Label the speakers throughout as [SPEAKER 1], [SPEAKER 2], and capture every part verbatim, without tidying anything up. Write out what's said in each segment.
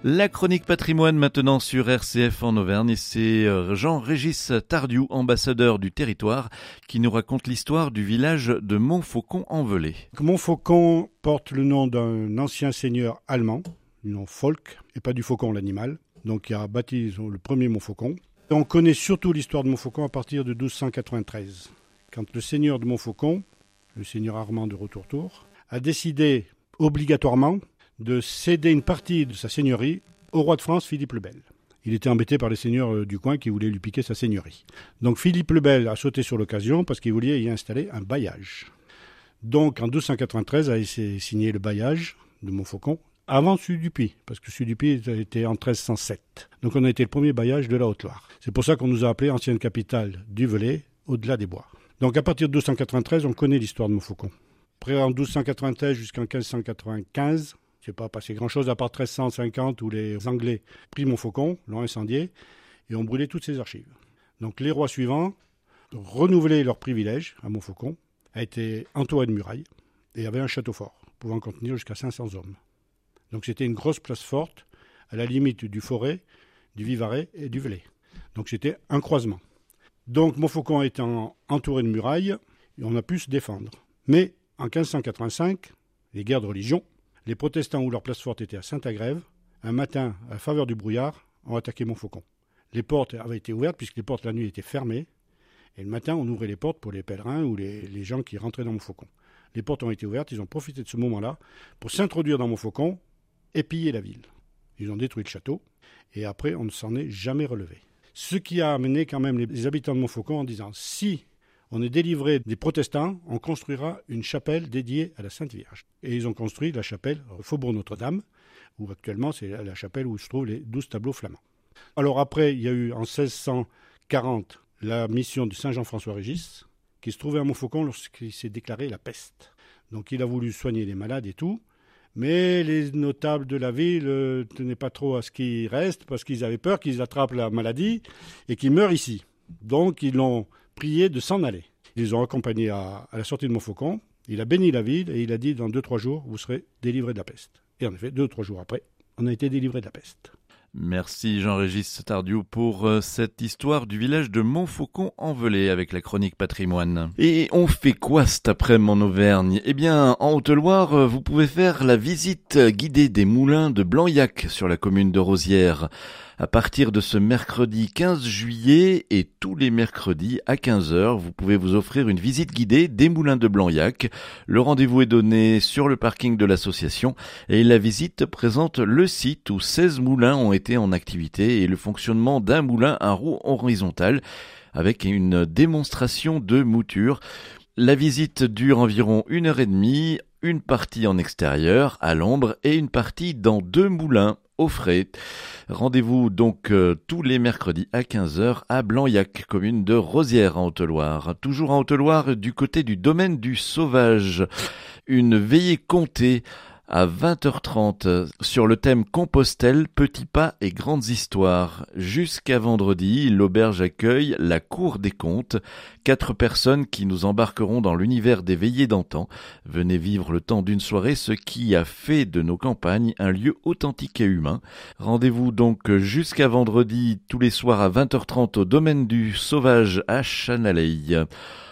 [SPEAKER 1] La chronique patrimoine maintenant sur R C F en Auvergne et c'est Jean-Régis Tardiou, ambassadeur du territoire, qui nous raconte l'histoire du village de Montfaucon-en-Velay.
[SPEAKER 2] Montfaucon porte le nom d'un ancien seigneur allemand, du nom Volk, et pas du faucon l'animal, donc qui a bâti le premier Montfaucon. Et on connaît surtout l'histoire de Montfaucon à partir de douze cent quatre-vingt-treize, quand le seigneur de Montfaucon, le seigneur Armand de Retour-Tour, a décidé obligatoirement de céder une partie de sa seigneurie au roi de France, Philippe le Bel. Il était embêté par les seigneurs du coin qui voulaient lui piquer sa seigneurie. Donc Philippe le Bel a sauté sur l'occasion parce qu'il voulait y installer un bailliage. Donc en douze cent quatre-vingt-treize a été signé le bailliage de Montfaucon, avant celui du Puy, parce que celui du Puy était en treize cent sept. Donc on a été le premier bailliage de la Haute-Loire. C'est pour ça qu'on nous a appelé ancienne capitale du Velay, au-delà des bois. Donc à partir de douze cent quatre-vingt-treize, on connaît l'histoire de Montfaucon. Après en douze cent quatre-vingt-treize jusqu'en quinze cent quatre-vingt-quinze, il ne s'est pas passé grand-chose à part treize cent cinquante où les Anglais prirent Montfaucon, l'ont incendié et ont brûlé toutes ses archives. Donc les rois suivants renouvelaient leurs privilèges à Montfaucon, a été entouré de murailles et avait un château fort, pouvant contenir jusqu'à cinq cents hommes. Donc c'était une grosse place forte, à la limite du Forêt, du Vivarais et du Velay. Donc c'était un croisement. Donc Montfaucon étant entouré de murailles, on a pu se défendre. Mais en quinze cent quatre-vingt-cinq, les guerres de religion, les protestants où leur place forte était à Saint-Agrève, un matin, à la faveur du brouillard, ont attaqué Montfaucon. Les portes avaient été ouvertes puisque les portes la nuit étaient fermées. Et le matin, on ouvrait les portes pour les pèlerins ou les, les gens qui rentraient dans Montfaucon. Les portes ont été ouvertes, ils ont profité de ce moment-là pour s'introduire dans Montfaucon et piller la ville. Ils ont détruit le château et après, on ne s'en est jamais relevé. Ce qui a amené quand même les habitants de Montfaucon en disant « si on est délivré des protestants, on construira une chapelle dédiée à la Sainte Vierge ». Et ils ont construit la chapelle Faubourg Notre-Dame, où actuellement c'est la chapelle où se trouvent les douze tableaux flamands. Alors après, il y a eu en seize cent quarante la mission de Saint Jean-François Régis, qui se trouvait à Montfaucon lorsqu'il s'est déclaré la peste. Donc il a voulu soigner les malades et tout, mais les notables de la ville ne tenaient pas trop à ce qu'il reste, parce qu'ils avaient peur qu'ils attrapent la maladie et qu'ils meurent ici. Donc ils l'ont prié de s'en aller. Ils les ont accompagnés à, à la sortie de Montfaucon. Il a béni la ville et il a dit dans deux trois jours, vous serez délivrés de la peste. Et en effet, deux trois jours après, on a été délivrés de la peste.
[SPEAKER 1] Merci Jean-Régis Tardiou pour cette histoire du village de Montfaucon-en-Velay avec la chronique patrimoine. Et on fait quoi cet après-midi en Auvergne ? Eh bien, en Haute-Loire, vous pouvez faire la visite guidée des moulins de Blanyac sur la commune de Rosières. À partir de ce mercredi quinze juillet et tous les mercredis à quinze heures, vous pouvez vous offrir une visite guidée des moulins de Blanyac. Le rendez-vous est donné sur le parking de l'association et la visite présente le site où seize moulins ont été en activité et le fonctionnement d'un moulin à roue horizontale avec une démonstration de mouture. La visite dure environ une heure et demie, une partie en extérieur, à l'ombre, et une partie dans deux moulins au frais. Rendez-vous donc euh, tous les mercredis à quinze heures à Blanyac, commune de Rosières en Haute-Loire. Toujours en Haute-Loire, du côté du domaine du Sauvage, une veillée comptée à vingt heures trente sur le thème Compostelle, petits pas et grandes histoires. Jusqu'à vendredi, l'auberge accueille la Cour des Comptes, quatre personnes qui nous embarqueront dans l'univers des veillées d'antan. Venez vivre le temps d'une soirée, ce qui a fait de nos campagnes un lieu authentique et humain. Rendez-vous donc jusqu'à vendredi, tous les soirs à vingt heures trente au domaine du Sauvage à Chanaleille.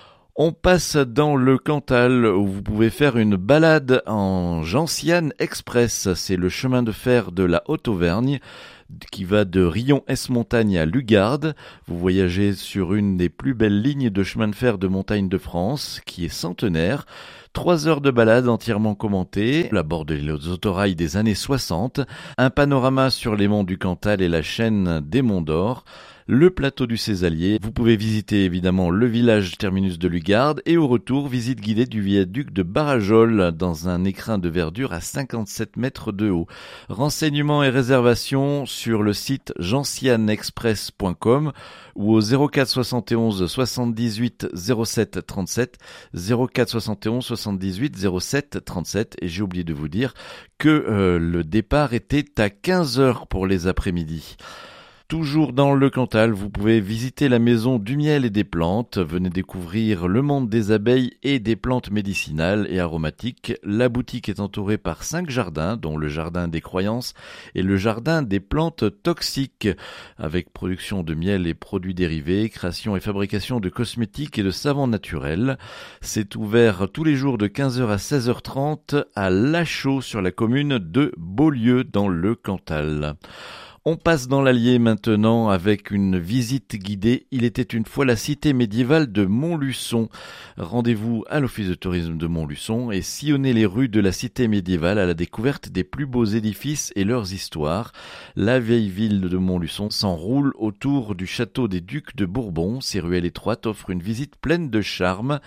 [SPEAKER 1] On passe dans le Cantal où vous pouvez faire une balade en Gentiane Express. C'est le chemin de fer de la Haute-Auvergne qui va de Rion-Esmontagne à Lugarde. Vous voyagez sur une des plus belles lignes de chemin de fer de montagne de France qui est centenaire. Trois heures de balade entièrement commentée, à bord des autorails des années soixante, un panorama sur les monts du Cantal et la chaîne des Monts d'Or, le plateau du Césalier. Vous pouvez visiter évidemment le village terminus de Lugarde et au retour, visite guidée du viaduc de Barajol dans un écrin de verdure à cinquante-sept mètres de haut. Renseignements et réservations sur le site gentiane express point com ou au zéro quatre soixante et onze soixante-dix-huit zéro sept trente-sept, zéro quatre soixante et onze soixante-dix-huit zéro sept trente-sept. Et j'ai oublié de vous dire que euh, le départ était à quinze heures pour les après-midi. Toujours dans le Cantal, vous pouvez visiter la maison du miel et des plantes. Venez découvrir le monde des abeilles et des plantes médicinales et aromatiques. La boutique est entourée par cinq jardins, dont le jardin des croyances et le jardin des plantes toxiques, avec production de miel et produits dérivés, création et fabrication de cosmétiques et de savons naturels. C'est ouvert tous les jours de quinze heures à seize heures trente à Lachaud sur la commune de Beaulieu dans le Cantal. On passe dans l'Allier maintenant avec une visite guidée. Il était une fois la cité médiévale de Montluçon. Rendez-vous à l'office de tourisme de Montluçon et sillonnez les rues de la cité médiévale à la découverte des plus beaux édifices et leurs histoires. La vieille ville de Montluçon s'enroule autour du château des Ducs de Bourbon. Ses ruelles étroites offrent une visite pleine de charme.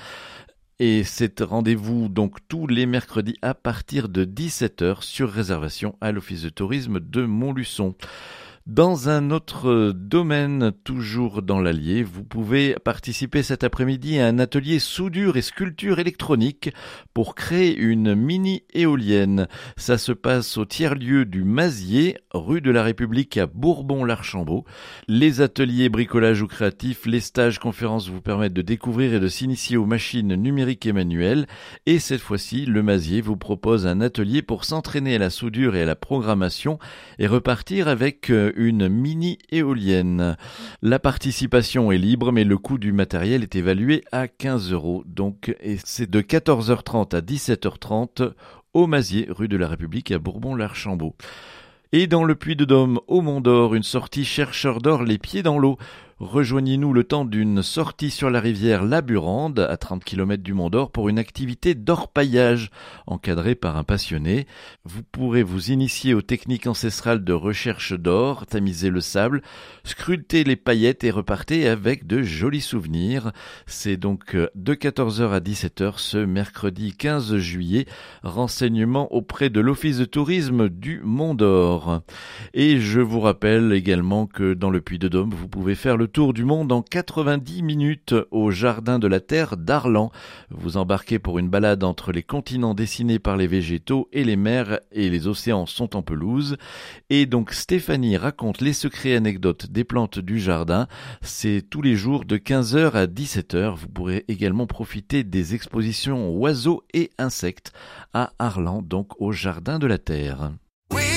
[SPEAKER 1] Et c'est rendez-vous donc tous les mercredis à partir de dix-sept heures sur réservation à l'office de tourisme de Montluçon. Dans un autre domaine, toujours dans l'Allier, vous pouvez participer cet après-midi à un atelier soudure et sculpture électronique pour créer une mini-éolienne. Ça se passe au tiers-lieu du Mazier, rue de la République à Bourbon-l'Archambault. Les ateliers bricolage ou créatifs, les stages conférences vous permettent de découvrir et de s'initier aux machines numériques et manuelles. Et cette fois-ci, le Mazier vous propose un atelier pour s'entraîner à la soudure et à la programmation et repartir avec une mini-éolienne. La participation est libre, mais le coût du matériel est évalué à quinze euros. Donc, et c'est de quatorze heures trente à dix-sept heures trente au Mazier, rue de la République à Bourbon-l'Archambault. Et dans le Puy-de-Dôme, au Mont-d'Or, une sortie chercheur d'or les pieds dans l'eau. Rejoignez-nous le temps d'une sortie sur la rivière La Burande, à trente kilomètres du Mont-d'Or, pour une activité d'orpaillage, encadrée par un passionné. Vous pourrez vous initier aux techniques ancestrales de recherche d'or, tamiser le sable, sculpter les paillettes et repartez avec de jolis souvenirs. C'est donc de quatorze heures à dix-sept heures ce mercredi quinze juillet. Renseignements auprès de l'Office de tourisme du Mont-d'Or. Et je vous rappelle également que dans le Puy-de-Dôme, vous pouvez faire le tour du monde en quatre-vingt-dix minutes au Jardin de la Terre d'Arlan. Vous embarquez pour une balade entre les continents dessinés par les végétaux et les mers et les océans sont en pelouse. Et donc Stéphanie raconte les secrets et anecdotes des plantes du jardin. C'est tous les jours de quinze heures à dix-sept heures. Vous pourrez également profiter des expositions oiseaux et insectes à Arlan, donc au Jardin de la Terre.